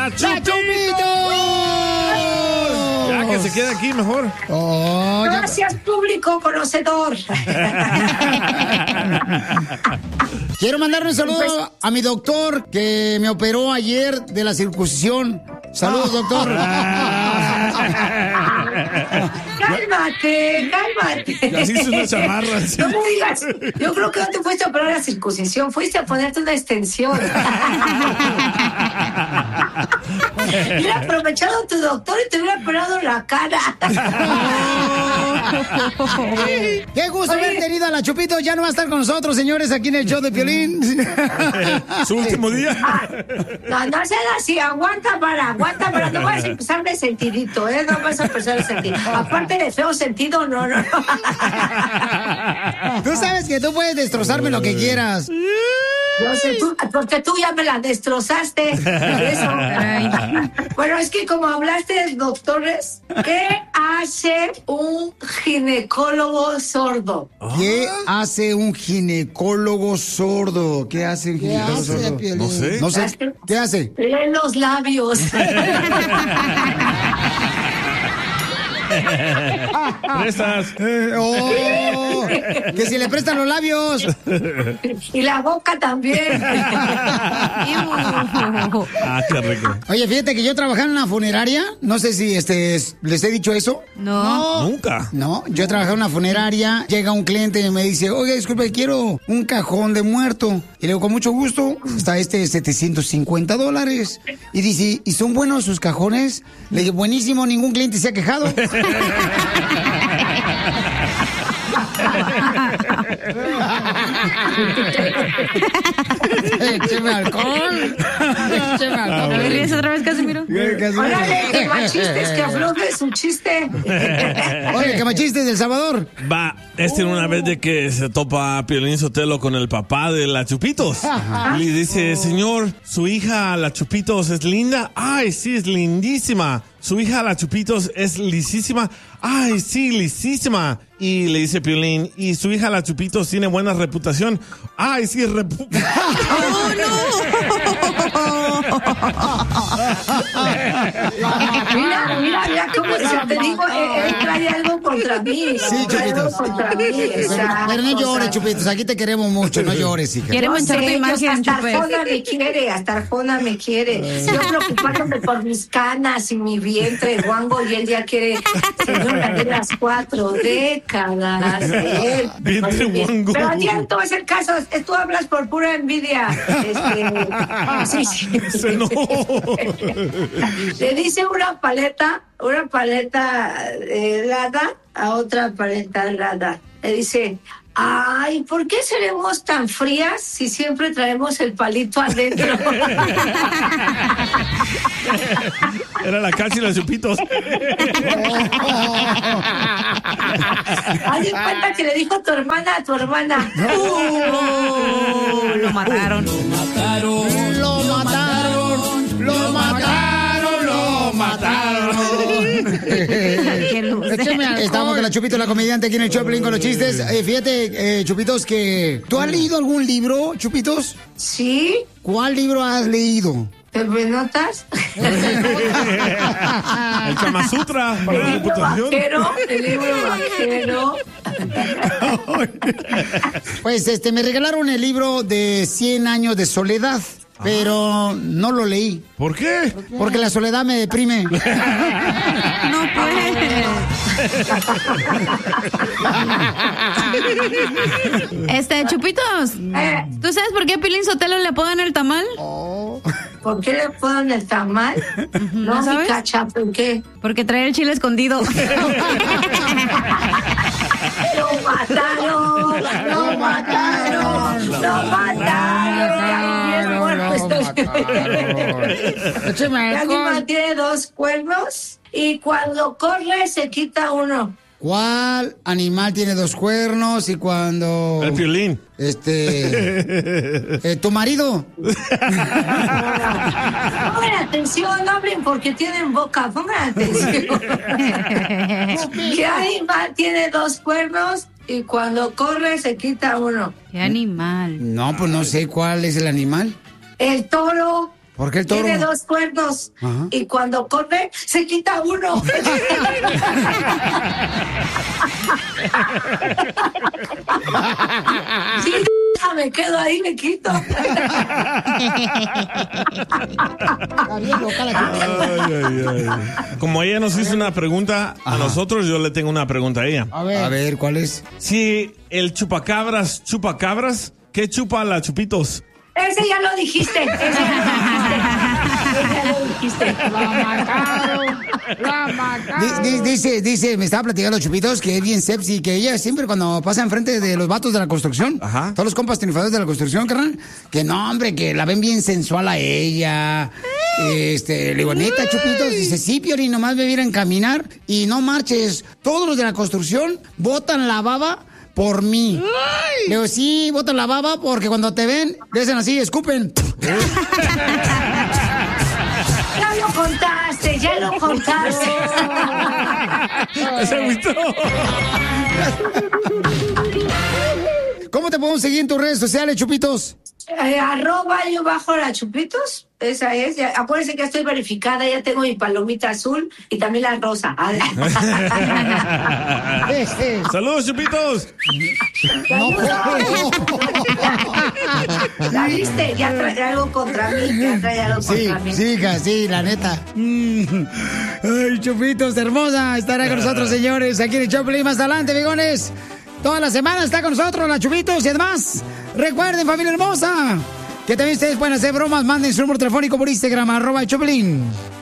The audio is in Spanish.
¡La Chupito! Ya que se quede aquí mejor. Gracias, público conocedor. Quiero mandarle un saludo a mi doctor que me operó ayer de la circuncisión. Saludos, doctor. Cálmate. Ya se hizo una chamarra. Sí. No me digas. Yo creo que no te fuiste a operar la circuncisión, fuiste a ponerte una extensión. Hubiera aprovechado tu doctor y te hubiera operado la cara. Qué gusto haber tenido a la Chupito. Ya no va a estar con nosotros, señores, aquí en el show de Piolín. Su último día. No seas así, aguanta para, no vas a empezar de sentidito, no vas a empezar de sentido. Aparte de feo sentido, no. Tú sabes que tú puedes destrozarme lo que quieras. No sé, porque tú ya me la destrozaste. Eso. Bueno, es que como hablaste de doctores, ¿qué hace un ginecólogo sordo? ¿Qué hace un ginecólogo sordo? ¿Qué hace un ginecólogo sordo? No sé. ¿Qué hace? Lee los labios. Prestas. Que si le prestan los labios. Y la boca también. Qué rico. Oye, fíjate que yo trabajaba en una funeraria. No sé si les he dicho eso. No. Nunca. No, yo trabajaba en una funeraria. Llega un cliente y me dice, oye, disculpe, quiero un cajón de muerto. Y le digo, con mucho gusto, está $750. Y dice, ¿y son buenos sus cajones? Le digo, buenísimo, ningún cliente se ha quejado. Écheme alcohol. ¿No le ríes otra vez, Casimiro? Órale, que más chistes, que afloje su chiste. Oye, que más chistes del Salvador. Va, una vez de que se topa Piolín Sotelo con el papá de la Chupitos. Y le dice, señor, ¿su hija la Chupitos es linda? Ay, sí, es lindísima. ¿Su hija la Chupitos es lisísima? Ay, sí, lisísima. Y le dice Piolín, ¿y su hija la Chupitos tiene buena reputación? Ay, sí, Mira cómo te digo, él trae algo contra mí. Sí, Chupitos. Pero no llores, Chupitos, aquí te queremos mucho, no llores, hija. Queremos manchar tu imagen, Chupes. Hasta Arjona me quiere. Yo preocupándome por mis canas y mi vientre guango, y él ya quiere, señora, de las 4 décadas. Vientre guango. Pero ya no es el caso, tú hablas por pura envidia. Sí. No. Le dice una paleta helada a otra paleta helada. Le dice, ay, ¿por qué seremos tan frías si siempre traemos el palito adentro? Era la Cachi y la Chupitos. Haz de cuenta que le dijo a tu hermana. Lo mataron. Estamos con la Chupito, la comediante, aquí en el Choplin con los chistes. Fíjate, Chupitos, que ¿tú has leído algún libro, Chupitos? Sí. ¿Cuál libro has leído? ¿Me notas? El Kama Sutra para la reputación. El libro vaquero. Pues me regalaron el libro de 100 años de soledad. Pero no lo leí. ¿Por qué? Porque la soledad me deprime. No puede. Chupitos, ¿tú sabes por qué a Piolín Sotelo le apodan el tamal? ¿Por qué le apodan el tamal? No sabes, Cacha, ¿por qué? Porque trae el chile escondido. ¡Lo mataron! El animal tiene 2 cuernos y cuando corre se quita uno. ¿Cuál animal tiene 2 cuernos y cuando... El Piolín. ¿Tu marido? Pongan atención, no hablen porque tienen boca. Pongan atención. ¿Qué animal tiene 2 cuernos y cuando corre se quita uno? ¿Qué animal? No, pues no sé cuál es el animal. El toro. ¿Por qué el toro? Tiene 2 cuernos. Ajá. Y cuando come, se quita uno. Sí, me quedo ahí, me quito. Como ella nos hizo una pregunta a nosotros, yo le tengo una pregunta a ella. A ver, ¿cuál es? Si el chupacabras chupa cabras, ¿qué chupa la Chupitos? Ese ya lo dijiste. La mataron. Dice, me estaba platicando los Chupitos que es bien sepsi, que ella siempre cuando pasa enfrente de los vatos de la construcción, todos los compas triunfadores de la construcción, carnal, que no, hombre, que la ven bien sensual a ella. Le digo, neta, Chupitos, dice, sí, Piolín, nomás me vieran caminar y no marches. Todos los de la construcción botan la baba por mí. Le digo, sí, botan la baba porque cuando te ven, le hacen así, escupen. Ya lo contaste. Se agüitó. ¿Cómo te podemos seguir en tus redes sociales, Chupitos? @la Chupitos. Esa es. Ya, acuérdense que estoy verificada. Ya tengo mi palomita azul y también la rosa. ¡Saludos, Chupitos! ¿La viste? Ya trae algo contra mí. Sí, hija, sí, la neta. Ay, Chupitos, hermosa. Estará con nosotros, señores, aquí en el Choplin. Más adelante, bigones. Toda la semana está con nosotros la Chupitos y además, recuerden, familia hermosa, que también ustedes pueden hacer bromas. Manden su número telefónico por Instagram, @Choplin.